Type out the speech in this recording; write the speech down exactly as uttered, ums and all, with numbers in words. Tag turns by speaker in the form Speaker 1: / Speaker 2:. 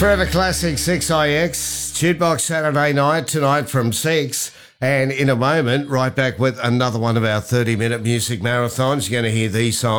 Speaker 1: Forever Classic six I X, Jukebox Saturday night, tonight from six. And in a moment, right back with another one of our thirty-minute music marathons. You're going to hear these songs.